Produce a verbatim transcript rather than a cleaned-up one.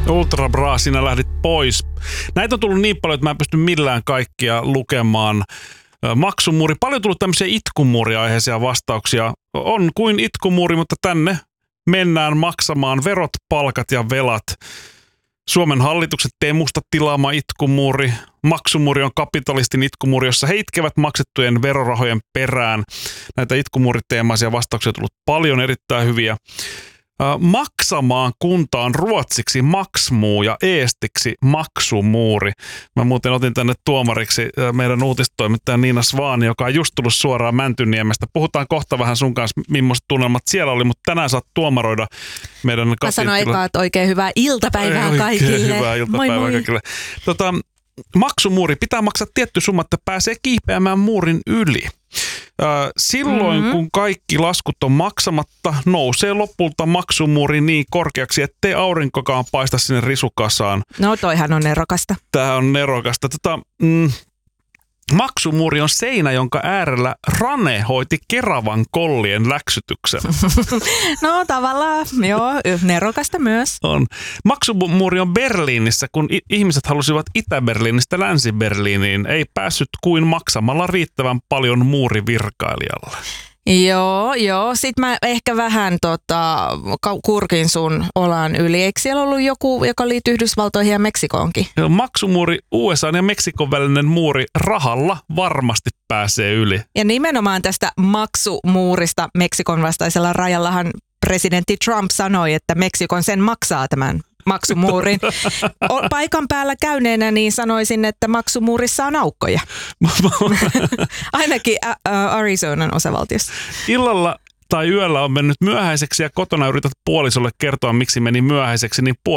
Ultra Bra, sinä lähdit pois. Näitä on tullut niin paljon, että mä en pysty millään kaikkia lukemaan. Maksumuuri. Paljon tullut tämmöisiä itkumuuri-aiheisia vastauksia. On kuin itkumuuri, mutta tänne mennään maksamaan verot, palkat ja velat. Suomen hallituksen Temusta tilaama itkumuuri. Maksumuuri on kapitalistin itkumuuri, jossa he itkevät maksettujen verorahojen perään. Näitä itkumuuriteemaisia vastauksia on tullut paljon, erittäin hyviä. Maksamaan kuntaan ruotsiksi maksmuu ja eestiksi maksumuuri. Mä muuten otin tänne tuomariksi meidän uutistoimittaja Niina Svaani, joka on just tullut suoraan Mäntyniemestä. Puhutaan kohta vähän sun kanssa, millaiset tunnelmat siellä oli, mutta tänään saat tuomaroida meidän kapitilla. Mä sanoin eka, että oikein hyvää iltapäivää oikein kaikille. hyvää iltapäivää moi, moi. kaikille. Tota, maksumuuri. Pitää maksaa tietty summa, että pääsee kiipeämään muurin yli. Silloin, mm-hmm. kun kaikki laskut on maksamatta, nousee lopulta maksumuuri niin korkeaksi, ettei aurinkokaan paista sinne risukasaan. No toihan on nerokasta. Tämä on nerokasta. Tota, mm, maksumuuri on seinä, jonka äärellä Rane hoiti Keravan kollien läksytyksen. No tavallaan, joo, nerokasta myös. On. Maksumuuri on Berliinissä, kun ihmiset halusivat Itä-Berliinistä Länsi-Berliiniin. Ei päässyt kuin maksamalla riittävän paljon muurivirkailijalle. Joo, joo. Sitten mä ehkä vähän tota, kurkin sun olan yli. Eikö siellä ollut joku, joka liittyy Yhdysvaltoihin ja Meksikoonkin? Maksumuuri, U S A ja Meksikon välinen muuri, rahalla varmasti pääsee yli. Ja nimenomaan tästä maksumuurista Meksikon vastaisella rajallahan presidentti Trump sanoi, että Meksikon sen maksaa tämän maksumuurin. Paikan päällä käyneenä niin sanoisin, että maksumuurissa on aukkoja. Ainakin ä, ä, Arizonan osavaltiossa. Illalla tai yöllä on mennyt myöhäiseksi ja kotona yrität puolisolle kertoa, miksi meni myöhäiseksi, niin puoliso